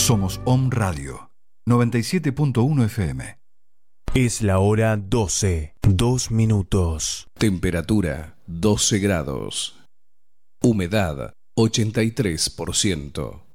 Somos Om Radio 97.1 FM. Es la hora 12, 2 minutos. Temperatura 12 grados. Humedad 83%.